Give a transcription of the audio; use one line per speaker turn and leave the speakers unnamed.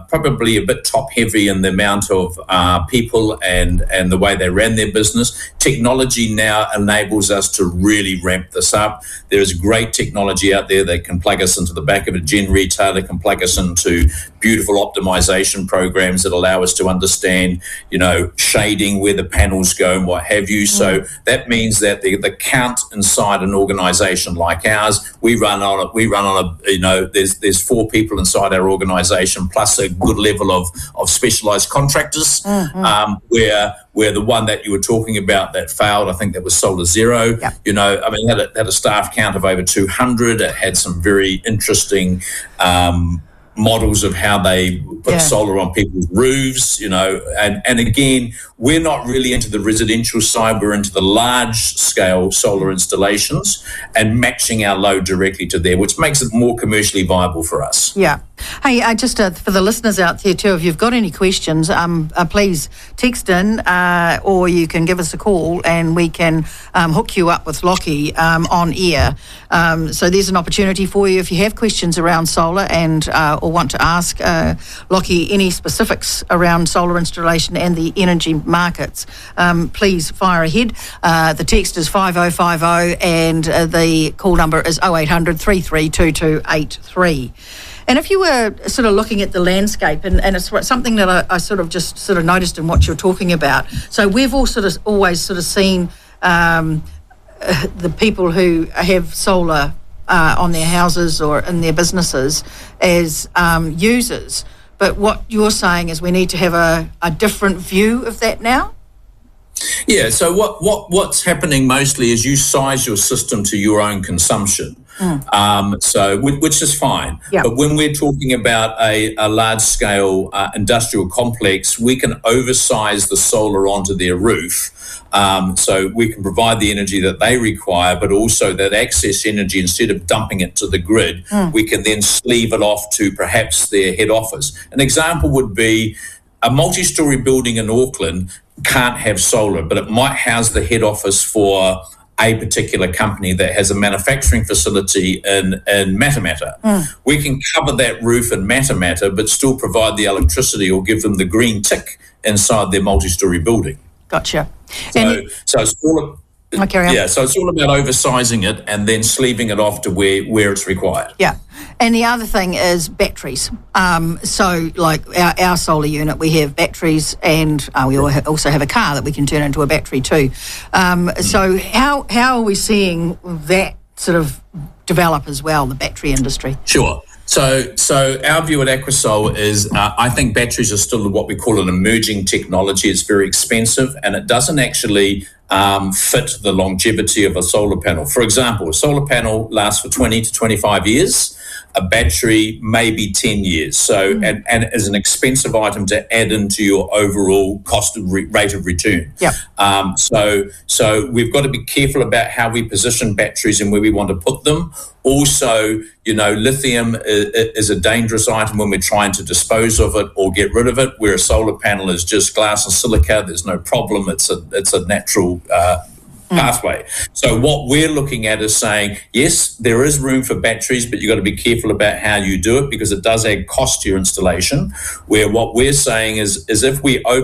probably a bit top heavy in the amount of people and the way they ran their business. Technology now enables us to really ramp this up. There is great technology out there that can plug us into the back of a gen retailer, can plug us into beautiful optimization programs that allow us to understand, shading, where the panels go and what have you. So that means that the count inside an organization like ours, we run on a, there's 4 people inside our organization plus a good level of specialized contractors, where the one that you were talking about that failed, I think that was Solar Zero. Yep. Had a staff count of over 200. It had some very interesting models of how they put solar on people's roofs, and again, we're not really into the residential side, we're into the large scale solar installations and matching our load directly to there, which makes it more commercially viable for us.
Yeah. Hey, just for the listeners out there too, if you've got any questions, please text in or you can give us a call and we can hook you up with Lockie on air. So there's an opportunity for you if you have questions around solar and or want to ask Lockie any specifics around solar installation and the energy markets. Please fire ahead. The text is 5050 and the call number is 0800 332283. And if you were sort of looking at the landscape, and it's something that I sort of noticed in what you're talking about. So we've all always seen the people who have solar on their houses or in their businesses as users. But what you're saying is we need to have a different view of that now?
Yeah, so what's happening mostly is you size your system to your own consumption, which is fine. Yep. But when we're talking about a large-scale industrial complex, we can oversize the solar onto their roof. So we can provide the energy that they require, but also that excess energy, instead of dumping it to the grid, we can then sleeve it off to perhaps their head office. An example would be a multi-storey building in Auckland can't have solar, but it might house the head office for a particular company that has a manufacturing facility in Matamata. We can cover that roof in Matamata, but still provide the electricity or give them the green tick inside their multi-storey building.
Gotcha.
So it's all so it's all about oversizing it and then sleeving it off to where it's required.
Yeah. And the other thing is batteries. So like our solar unit, we have batteries and we also have a car that we can turn into a battery too. So how are we seeing that sort of develop as well, the battery industry?
Sure. So our view at Aquasol is I think batteries are still what we call an emerging technology. It's very expensive and it doesn't actually fit the longevity of a solar panel. For example, a solar panel lasts for 20 to 25 years. A battery maybe 10 years. So, and is an expensive item to add into your overall cost of rate of return.
Yeah.
So we've got to be careful about how we position batteries and where we want to put them. Also, lithium is a dangerous item when we're trying to dispose of it or get rid of it, where a solar panel is just glass and silica. There's no problem. It's a natural pathway. So what we're looking at is saying, yes, there is room for batteries, but you've got to be careful about how you do it because it does add cost to your installation, where what we're saying is if we